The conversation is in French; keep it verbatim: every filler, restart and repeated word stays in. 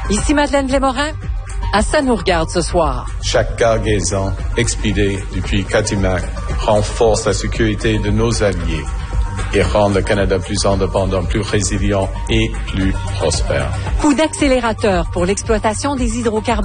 Ici Madeleine Blais-Morin. À ça nous regarde ce soir. Chaque cargaison expédiée depuis Katimak renforce la sécurité de nos alliés et rend le Canada plus indépendant, plus résilient et plus prospère. Coup d'accélérateur pour l'exploitation des hydrocarbures.